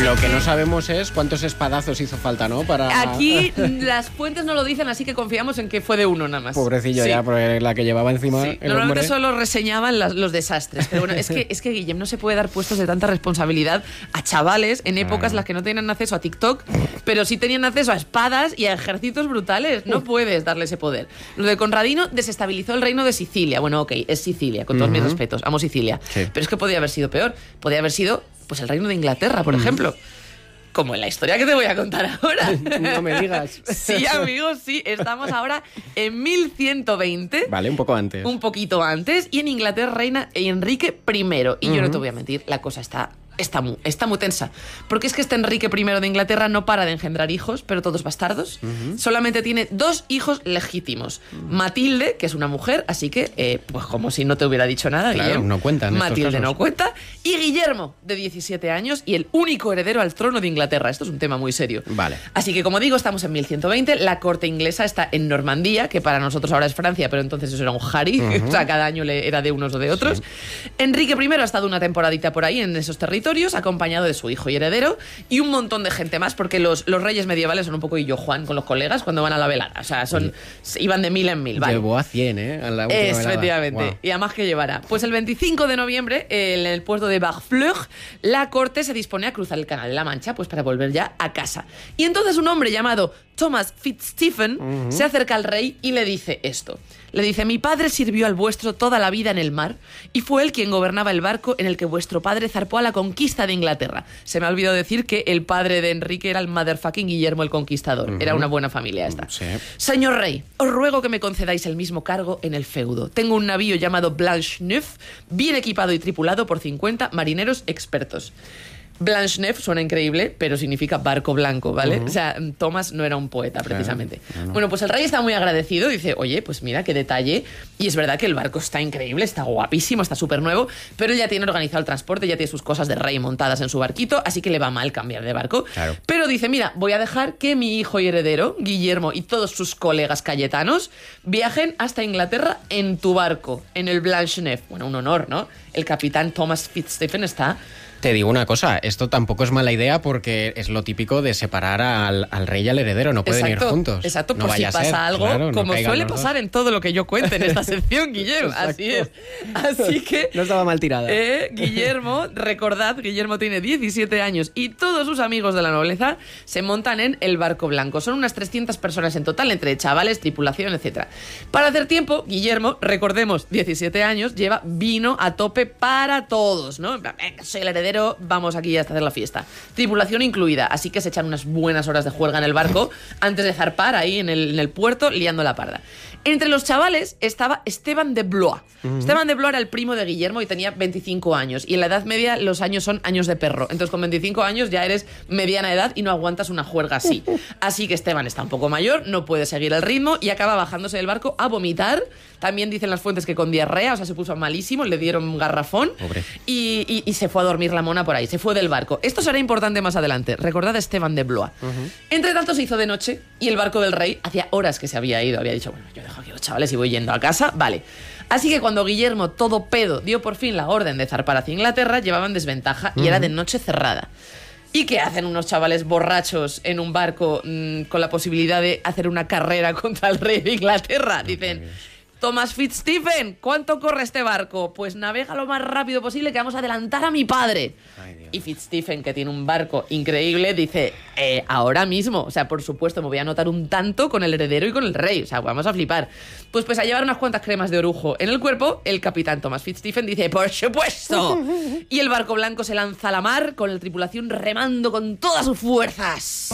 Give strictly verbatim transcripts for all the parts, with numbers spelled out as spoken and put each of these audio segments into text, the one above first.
Lo que no sabemos es cuántos espadazos hizo falta, ¿no? Para... Aquí las fuentes no lo dicen, así que confiamos en que fue de uno nada más. Pobrecillo sí. ya, porque la que llevaba encima sí. el Normalmente hombre... solo reseñaban las, los desastres. Pero bueno, es que, es que Guillem no se puede dar puestos de tanta responsabilidad a chavales en épocas en las que no tenían acceso a TikTok, pero sí tenían acceso a espadas y a ejércitos brutales. No puedes darle ese poder. Lo de Conradino desestabilizó el reino de Sicilia. Bueno, ok, es Sicilia, con todos uh-huh. mis respetos. Amo Sicilia. Sí. Pero es que podía haber sido peor. Podía haber sido pues el reino de Inglaterra, por uh-huh. ejemplo. Como en la historia que te voy a contar ahora. No me digas. Sí, amigos, sí. Estamos ahora en mil ciento veinte. Vale, un poco antes. Un poquito antes. Y en Inglaterra reina Enrique primero. Y uh-huh. yo no te voy a mentir, la cosa está... Está muy, está muy tensa. Porque es que este Enrique primero de Inglaterra no para de engendrar hijos, pero todos bastardos. Uh-huh. Solamente tiene dos hijos legítimos. Uh-huh. Matilde, que es una mujer, así que, eh, pues como si no te hubiera dicho nada, claro, Guillem. no cuentan. Matilde no cuenta. Y Guillermo, de diecisiete años, y el único heredero al trono de Inglaterra. Esto es un tema muy serio. Vale. Así que, como digo, estamos en mil ciento veinte. La corte inglesa está en Normandía, que para nosotros ahora es Francia, pero entonces eso era un jari. Uh-huh. O sea, cada año le era de unos o de otros. Sí. Enrique primero ha estado una temporadita por ahí en esos territorios, acompañado de su hijo y heredero y un montón de gente más, porque los, los reyes medievales son un poco y yo Juan con los colegas cuando van a la velada. O sea, son sí. iban de mil en mil. ¿Vale? Llevó a cien, ¿eh? A la última es, velada. Efectivamente. Wow. Y además que llevará. Pues el veinticinco de noviembre, en el puerto de Barfleur, la corte se dispone a cruzar el Canal de la Mancha pues para volver ya a casa. Y entonces un hombre llamado Thomas Fitzstephen uh-huh. se acerca al rey y le dice esto. Le dice: mi padre sirvió al vuestro toda la vida en el mar y fue él quien gobernaba el barco en el que vuestro padre zarpó a la conquista de Inglaterra. Se me ha olvidado decir que el padre de Enrique era el motherfucking Guillermo el Conquistador. Uh-huh. Era una buena familia esta. Sí. Señor rey, os ruego que me concedáis el mismo cargo en el feudo. Tengo un navío llamado Blanche-Neuf, bien equipado y tripulado por cincuenta marineros expertos. Blanche-Neuf suena increíble, pero significa barco blanco, ¿vale? Uh-huh. O sea, Thomas no era un poeta, precisamente. Claro, no, no. Bueno, pues el rey está muy agradecido, dice, oye, pues mira, qué detalle. Y es verdad que el barco está increíble, está guapísimo, está súper nuevo, pero él ya tiene organizado el transporte, ya tiene sus cosas de rey montadas en su barquito, así que le va mal cambiar de barco. Claro. Pero dice, mira, voy a dejar que mi hijo y heredero, Guillermo, y todos sus colegas cayetanos viajen hasta Inglaterra en tu barco, en el Blanche-Neuf. Bueno, un honor, ¿no? El capitán Thomas Fitzstephen está... Te digo una cosa, esto tampoco es mala idea porque es lo típico de separar al, al rey y al heredero, no pueden exacto, ir juntos. Exacto, no por si pasa ser, algo, claro, como no suele pasar en todo lo que yo cuente en esta sección, Guillermo. Así es. Así que... No estaba mal tirada. Eh, Guillermo, recordad, Guillermo tiene diecisiete años y todos sus amigos de la nobleza se montan en el barco blanco. Son unas trescientas personas en total, entre chavales, tripulación, etcétera. Para hacer tiempo, Guillermo, recordemos, diecisiete años, lleva vino a tope para todos, ¿no? Venga, soy el heredero, vamos aquí hasta hacer la fiesta. Tripulación incluida, así que se echan unas buenas horas de juerga en el barco antes de zarpar ahí en el, en el puerto liando la parda. Entre los chavales estaba Esteban de Blois. Uh-huh. Esteban de Blois era el primo de Guillermo y tenía veinticinco años. Y en la Edad Media los años son años de perro. Entonces con veinticinco años ya eres mediana edad y no aguantas una juerga así. Así que Esteban está un poco mayor, no puede seguir el ritmo y acaba bajándose del barco a vomitar. También dicen las fuentes que con diarrea, o sea, se puso malísimo, le dieron un garrafón y, y, y se fue a dormir la mona por ahí, se fue del barco. Esto será importante más adelante. Recordad a Esteban de Blois. Uh-huh. Entre tanto se hizo de noche y el barco del rey hacía horas que se había ido. Había dicho, bueno, yo dejo aquí a los chavales y voy yendo a casa. Vale. Así que cuando Guillermo, todo pedo, dio por fin la orden de zarpar hacia Inglaterra, llevaban desventaja y uh-huh. era de noche cerrada. ¿Y qué hacen unos chavales borrachos en un barco mmm, con la posibilidad de hacer una carrera contra el rey de Inglaterra? Dicen... Thomas Fitzstephen, ¿cuánto corre este barco? Pues navega lo más rápido posible que vamos a adelantar a mi padre. Ay, y Fitzstephen, que tiene un barco increíble, dice, eh, ahora mismo, o sea, por supuesto, me voy a anotar un tanto con el heredero y con el rey, o sea, vamos a flipar. Pues pues a llevar unas cuantas cremas de orujo en el cuerpo, el capitán Thomas Fitzstephen dice, por supuesto. Y el barco blanco se lanza a la mar con la tripulación remando con todas sus fuerzas.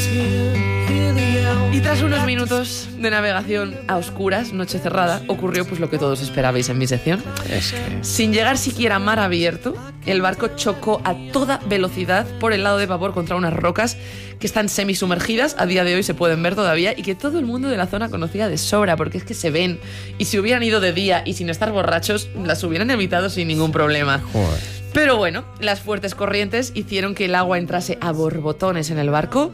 Y tras unos minutos de navegación a oscuras, noche cerrada, ocurrió pues lo que todos esperabais en mi sección. Es que... Sin llegar siquiera a mar abierto, el barco chocó a toda velocidad por el lado de vapor contra unas rocas que están semisumergidas, a día de hoy se pueden ver todavía, y que todo el mundo de la zona conocía de sobra, porque es que se ven. Y si hubieran ido de día y sin estar borrachos, las hubieran evitado sin ningún problema. Joder. Pero bueno, las fuertes corrientes hicieron que el agua entrase a borbotones en el barco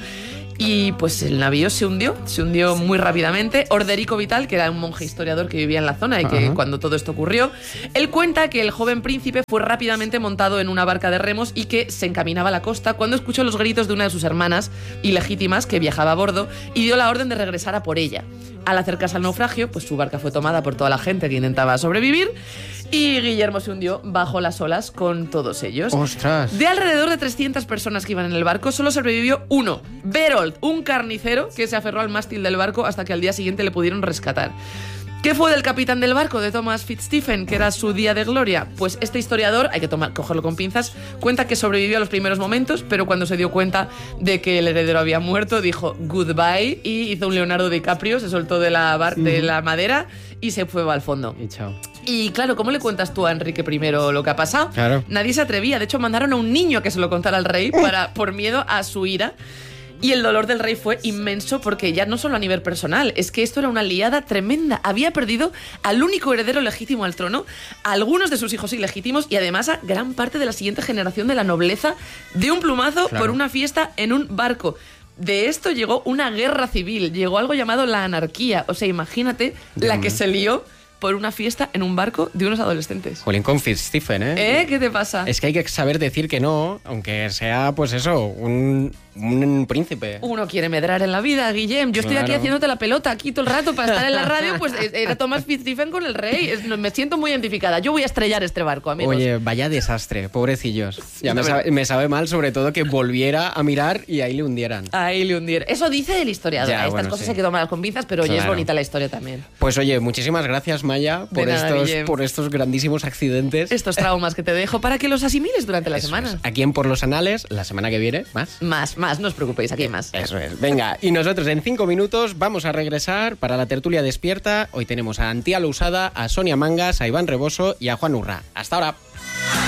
y pues el navío se hundió, se hundió muy rápidamente. Orderico Vital, que era un monje historiador que vivía en la zona y que Ajá. cuando todo esto ocurrió, él cuenta que el joven príncipe fue rápidamente montado en una barca de remos y que se encaminaba a la costa cuando escuchó los gritos de una de sus hermanas ilegítimas que viajaba a bordo y dio la orden de regresar a por ella. Al acercarse al naufragio, pues su barca fue tomada por toda la gente que intentaba sobrevivir y Guillermo se hundió bajo las olas con todos ellos. ¡Ostras! De alrededor de trescientas personas que iban en el barco, solo sobrevivió uno, Berold, un carnicero que se aferró al mástil del barco hasta que al día siguiente le pudieron rescatar. ¿Qué fue del capitán del barco, de Thomas Fitzstephen, que era su día de gloria? Pues este historiador, hay que tomar, cogerlo con pinzas, cuenta que sobrevivió a los primeros momentos, pero cuando se dio cuenta de que el heredero había muerto, dijo goodbye y hizo un Leonardo DiCaprio, se soltó de la, bar, de la madera y se fue al fondo. Y chao. Y claro, ¿cómo le cuentas tú a Enrique primero lo que ha pasado? Claro. Nadie se atrevía. De hecho, mandaron a un niño a que se lo contara al rey para, por miedo a su ira. Y el dolor del rey fue inmenso porque ya no solo a nivel personal, es que esto era una liada tremenda. Había perdido al único heredero legítimo al trono, a algunos de sus hijos ilegítimos y además a gran parte de la siguiente generación de la nobleza de un plumazo Claro. por una fiesta en un barco. De esto llegó una guerra civil, llegó algo llamado la anarquía. O sea, imagínate la Mm. que se lió por una fiesta en un barco de unos adolescentes. Jolín con Fitzstephen, ¿eh? ¿Eh? ¿Qué te pasa? Es que hay que saber decir que no, aunque sea, pues eso, un, un príncipe. Uno quiere medrar en la vida, Guillem. Yo estoy Claro. aquí haciéndote la pelota aquí todo el rato para estar en la radio, pues era Thomas Fitzstephen con el rey. Es- no, me siento muy identificada. Yo voy a estrellar este barco, amigos. Oye, vaya desastre, pobrecillos. Ya la me verdad. sabe, me sabe mal, sobre todo, que volviera a mirar y ahí le hundieran. Ahí le hundieron. Eso dice el historiador. Ya, ¿eh? Estas bueno, cosas sí. hay que tomarlas con pinzas, pero oye, es Claro. bonita la historia también. Pues oye, muchísimas gracias, Maya, por, nada, estos, Guillem. por estos grandísimos accidentes. Estos traumas que te dejo para que los asimiles durante la Eso semana. es. Aquí en Por los Anales, la semana que viene, más. Más, más, no os preocupéis, aquí hay más. Eso es. Venga, y nosotros en cinco minutos vamos a regresar para la tertulia despierta. Hoy tenemos a Antía Lousada, a Sonia Mangas, a Iván Reboso y a Juan Urra. Hasta ahora.